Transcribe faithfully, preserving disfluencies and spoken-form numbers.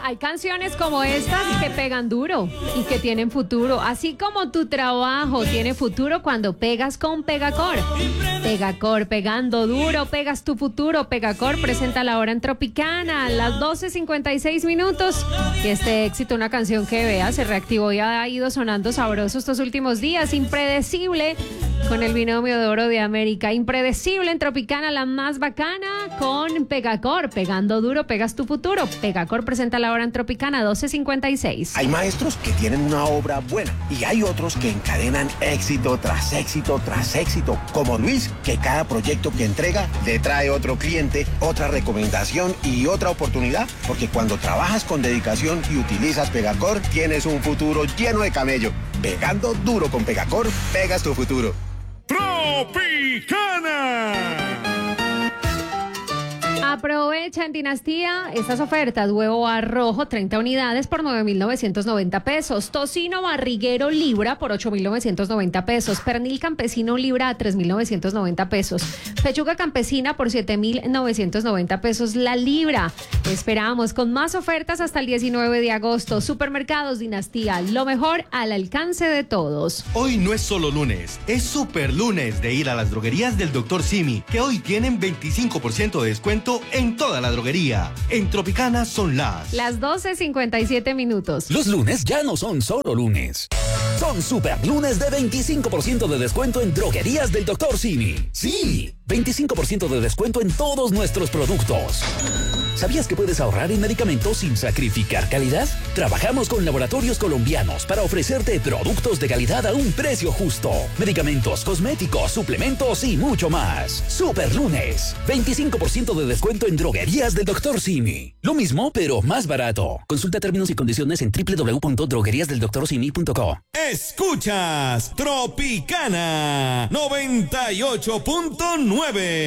hay canciones como estas que pegan duro y que tienen futuro, así como tu trabajo tiene futuro cuando pegas con Pegacor. Pegacor, pegando duro, pegas tu futuro. Pegacor presenta la hora en Tropicana a las doce cincuenta y seis minutos. Y este éxito, una canción que vea, se reactivó y ha ido sonando sabroso estos últimos días. Impredecible con el binomio de oro de América. Impredecible en Tropicana, la más bacana con Pegacor. Pegando duro, pegas tu futuro. Pegacor presenta la hora en Tropicana doce cincuenta y seis. Hay maestros que tienen una obra buena y hay otros que encadenan éxito tras éxito tras éxito, como Luis, que cada proyecto que entrega le trae otro cliente, otra recomendación y otra oportunidad, porque cuando trabajas con dedicación y utilizas Pegacor, tienes un futuro lleno de camello. Pegando duro con Pegacor, pegas tu futuro. Tropicana. Aprovecha en Dinastía estas ofertas. Huevo arrojo, treinta unidades por nueve mil novecientos noventa pesos. Tocino barriguero libra por ocho mil novecientos noventa pesos. Pernil campesino libra a tres mil novecientos noventa pesos. Pechuga campesina por siete mil novecientos noventa pesos la libra. Esperamos con más ofertas hasta el diecinueve de agosto. Supermercados Dinastía, lo mejor al alcance de todos. Hoy no es solo lunes, es super lunes de ir a las droguerías del doctor Simi, que hoy tienen veinticinco por ciento de descuento en toda la droguería. En Tropicana son las... Las doce cincuenta y siete minutos. Los lunes ya no son solo lunes. Son super lunes de veinticinco por ciento de descuento en droguerías del doctor Simi. Sí, veinticinco por ciento de descuento en todos nuestros productos. ¿Sabías que puedes ahorrar en medicamentos sin sacrificar calidad? Trabajamos con laboratorios colombianos para ofrecerte productos de calidad a un precio justo. Medicamentos, cosméticos, suplementos y mucho más. Super lunes, veinticinco por ciento de descuento en droguerías del doctor Simi. Lo mismo, pero más barato. Consulta términos y condiciones en doble u doble u doble u punto droguerías del doctor simi punto co. Escuchas Tropicana noventa y ocho punto nueve.